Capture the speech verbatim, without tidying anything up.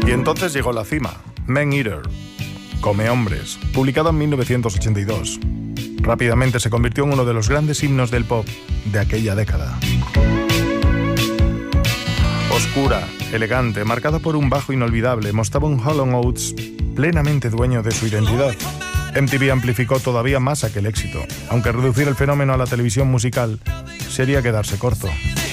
Y entonces llegó la cima, Man Eater, Come Hombres, publicado en mil novecientos ochenta y dos. Rápidamente se convirtió en uno de los grandes himnos del pop de aquella década. Oscura, elegante, marcada por un bajo inolvidable, mostraba un Hall and Oates plenamente dueño de su identidad. M T V amplificó todavía más aquel éxito, aunque reducir el fenómeno a la televisión musical sería quedarse corto.